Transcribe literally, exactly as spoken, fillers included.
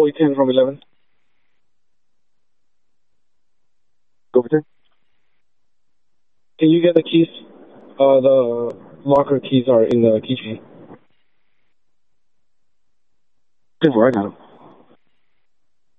hallway ten from eleven. Go for ten. Can you get the keys? Uh, the locker keys are in the keychain. ten four, I got them.